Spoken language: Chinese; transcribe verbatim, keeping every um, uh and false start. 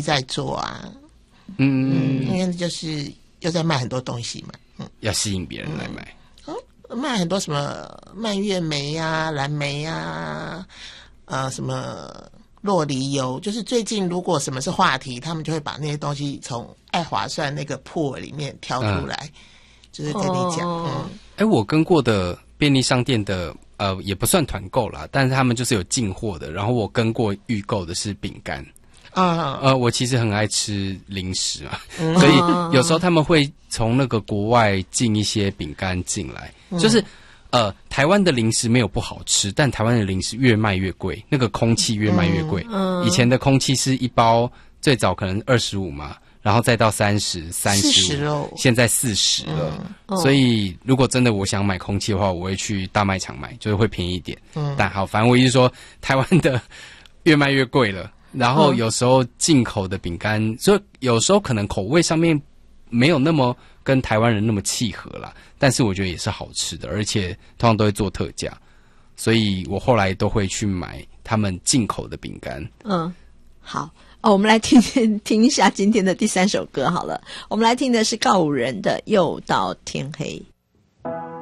在做啊。 嗯， 嗯，因为就是又在卖很多东西嘛。嗯， 要吸引别人来买。 嗯，哦，卖很多什么蔓越莓呀、蓝莓呀，呃，什么洛梨油，就是最近如果什么是话题，他们就会把那些东西从爱划算那个铺里面挑出来，嗯、就是跟你讲。 哦、 嗯， 哎，我跟过的便利商店的呃也不算团购啦，但是他们就是有进货的，然后我跟过预购的是饼干。啊、呃，我其实很爱吃零食嘛，嗯、所以有时候他们会从那个国外进一些饼干进来，嗯、就是呃，台湾的零食没有不好吃，但台湾的零食越卖越贵，那个空气越卖越贵。嗯，以前的空气是一包最早可能二十五嘛，然后再到三十、三十五，现在四十了。嗯、所以如果真的我想买空气的话，我会去大卖场买，就是会便宜一点。嗯，但好，反正我意思说，台湾的越卖越贵了。然后有时候进口的饼干，所以有时候可能口味上面没有那么跟台湾人那么契合啦，但是我觉得也是好吃的，而且通常都会做特价，所以我后来都会去买他们进口的饼干。 嗯，好哦，我们来听听一下今天的第三首歌好了，我们来听的是告五人的《又到天黑》。